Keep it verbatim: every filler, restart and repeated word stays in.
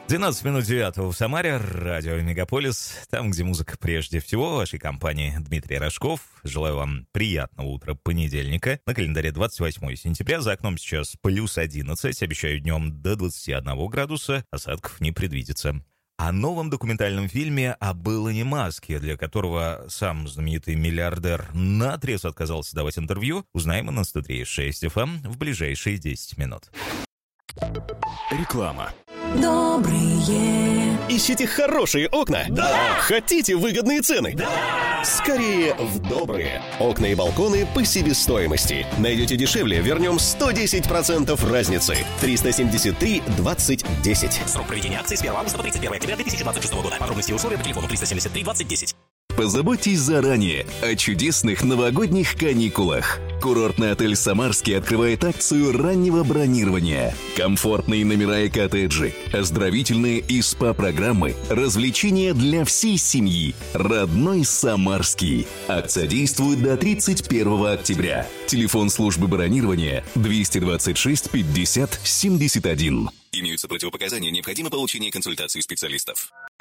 двенадцать минут девятого в Самаре, радио Мегаполис, там, где музыка прежде всего. В вашей компании Дмитрий Рожков. Желаю вам приятного утра понедельника. На календаре двадцать восьмое сентября, за окном сейчас плюс одиннадцать. Обещаю днем до двадцати одного градуса, осадков не предвидится. О новом документальном фильме об Илоне Маске, для которого сам знаменитый миллиардер наотрез отказался давать интервью, узнаем на сто три и шесть эф эм в ближайшие десять минут. Реклама. Добрые. Ищите хорошие окна? Да! Хотите выгодные цены? Да! Скорее в Добрые. Окна и балконы по себестоимости. Найдете дешевле, вернем сто десять процентов разницы. триста семьдесят три двадцать десять. Срок проведения акции с первого августа по тридцать первое октября две тысячи двадцать шестого года. Подробности и условия по телефону триста семьдесят три двадцать десять. Позаботьтесь заранее о чудесных новогодних каникулах. Курортный отель «Самарский» открывает акцию раннего бронирования. Комфортные номера и коттеджи, оздоровительные и СПА-программы, развлечения для всей семьи. Родной «Самарский». Акция действует до тридцать первого октября. Телефон службы бронирования двести двадцать шесть пятьдесят семьдесят один. Имеются противопоказания, необходимо получение консультации специалистов.